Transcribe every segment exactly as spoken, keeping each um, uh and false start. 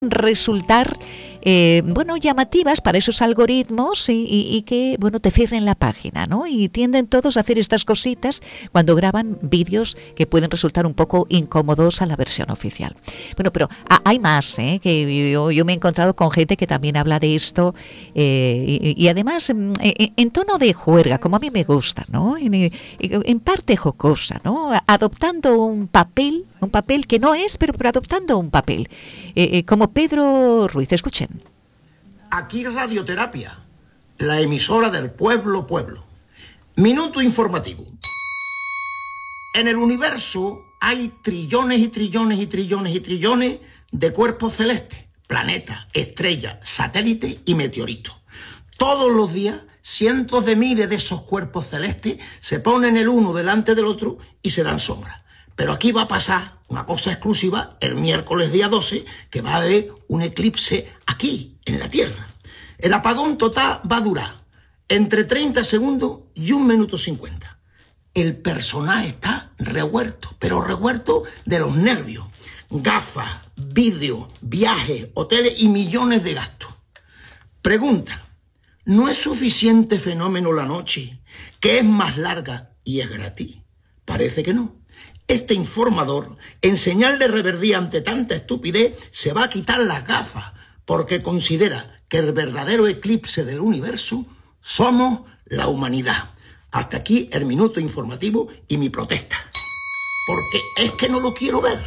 resultar eh, bueno, llamativas para esos algoritmos y, y, y que, bueno, te cierren la página, ¿no? Y tienden todos a hacer estas cositas cuando graban vídeos que pueden resultar un poco incómodos a la versión oficial. Bueno, pero a, hay más, ¿eh? Que yo, yo me he encontrado con gente que también habla de esto eh, y, y además en, en tono de juerga, como a mí me gusta, ¿no? En, en parte jocosa, ¿no? Adoptando un papel, un papel que no es, pero, pero adoptando un papel. Eh, eh, como Pedro Ruiz, escuchen. Aquí Radioterapia, la emisora del pueblo pueblo. Minuto informativo. En el universo hay trillones y trillones y trillones y trillones de cuerpos celestes, planetas, estrellas, satélites y meteoritos. Todos los días, cientos de miles de esos cuerpos celestes se ponen el uno delante del otro y se dan sombra. Pero aquí va a pasar una cosa exclusiva el miércoles día doce, que va a haber un eclipse aquí, en la Tierra. El apagón total va a durar entre treinta segundos y un minuto cincuenta. El personaje está revuelto, pero revuelto de los nervios. Gafas, vídeos, viajes, hoteles y millones de gastos. Pregunta, ¿no es suficiente fenómeno la noche, que es más larga y es gratis? Parece que no. Este informador, en señal de reverdía ante tanta estupidez, se va a quitar las gafas porque considera que el verdadero eclipse del universo somos la humanidad. Hasta aquí el minuto informativo y mi protesta. Porque es que no lo quiero ver.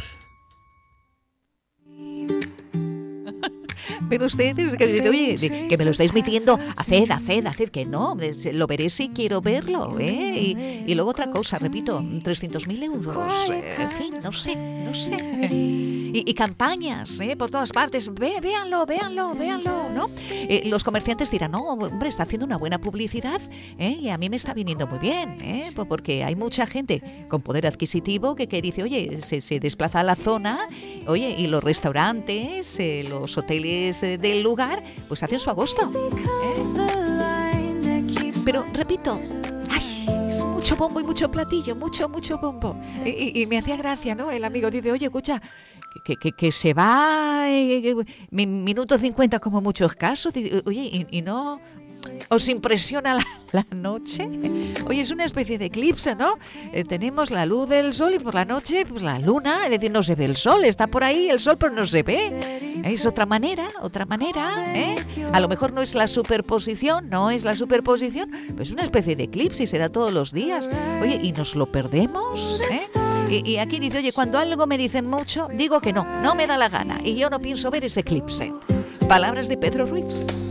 Pero ustedes, que, oye, que me lo estáis metiendo, haced, haced, haced, que no, lo veré si quiero verlo, ¿eh? Y, y luego otra cosa, repito, trescientos mil euros, eh, en fin, no sé, no sé. Y, y campañas, ¿eh? Por todas partes, Ve, véanlo, véanlo, véanlo, ¿no? Eh, los comerciantes dirán, no, hombre, está haciendo una buena publicidad, ¿eh? Y a mí me está viniendo muy bien, ¿eh? Porque hay mucha gente con poder adquisitivo que, que dice, oye, se, se desplaza a la zona, oye, y los restaurantes, eh, los hoteles del lugar, pues hacen su agosto, ¿eh? Pero repito, ay, es mucho bombo y mucho platillo, mucho, mucho bombo. Y, y, y me hacía gracia, ¿no? El amigo dice, oye, escucha, que, que, que se va eh, minuto cincuenta como muchos casos, oye, y, y no... ¿Os impresiona la, la noche? Oye, es una especie de eclipse, ¿no? Eh, tenemos la luz del sol y por la noche, pues la luna, es decir, no se ve el sol, está por ahí el sol, pero no se ve. Es otra manera, otra manera, ¿eh? A lo mejor no es la superposición, no es la superposición, pero es una especie de eclipse y se da todos los días. Oye, ¿y nos lo perdemos? ¿Eh? Y, y aquí dice, oye, cuando algo me dicen mucho, digo que no, no me da la gana y yo no pienso ver ese eclipse. Palabras de Pedro Ruiz.